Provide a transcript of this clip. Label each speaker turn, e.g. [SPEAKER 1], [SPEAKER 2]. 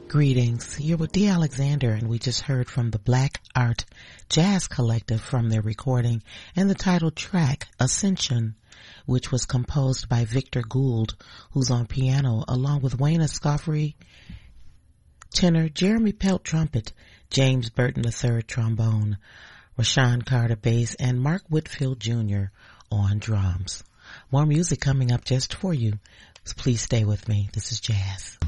[SPEAKER 1] Greetings. You're with Dee Alexander, and we just heard from the Black Art Jazz Collective from their recording and the title track, Ascension, which was composed by Victor Gould, who's on piano, along with Wayne Escoffery, tenor, Jeremy Pelt, trumpet, James Burton III, trombone, Rashawn Carter, bass, and Mark Whitfield Jr. on drums. More music coming up just for you. Please stay with me. This is Jazz.